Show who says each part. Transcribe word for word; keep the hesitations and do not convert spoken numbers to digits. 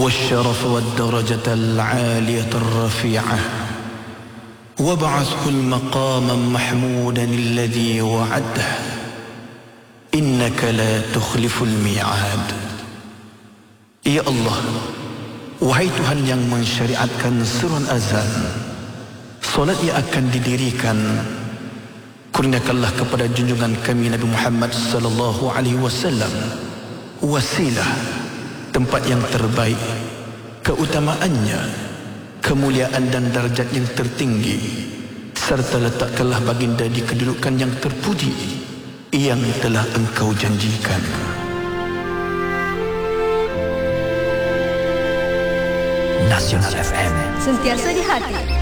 Speaker 1: والشرف والدرجة العالية الرفيعة وابعثه المقام محمودا الذي وعده إنك لا تخلف الميعاد. Ya Allah, wahai Tuhan yang mensyariatkan seruan azan, solat yang akan didirikan, kurniakanlah kepada junjungan kami Nabi Muhammad sallallahu alaihi wasallam wasilah, tempat yang terbaik, keutamaannya, kemuliaan dan darjat yang tertinggi, serta letakkanlah baginda di kedudukan yang terpuji yang telah engkau janjikan.
Speaker 2: Nasional F M,
Speaker 3: sentiasa di hati.